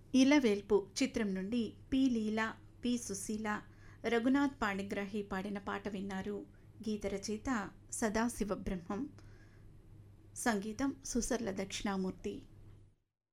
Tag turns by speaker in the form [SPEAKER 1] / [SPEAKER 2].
[SPEAKER 1] ఇలవేల్పు చిత్రం నుండి పి లీల, పి సుశీల, రఘునాథ్ పాణిగ్రాహి పాడిన పాట విన్నారు. గీత రచయిత సదాశివ బ్రహ్మం, సంగీతం సుసర్ల దక్షిణామూర్తి.